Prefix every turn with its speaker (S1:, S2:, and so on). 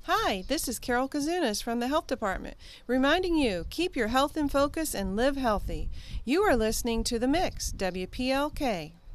S1: Hi, this is Carol Kazunas from the Health Department, reminding you, keep your health in focus and live healthy. You are listening to The Mix, WPLK.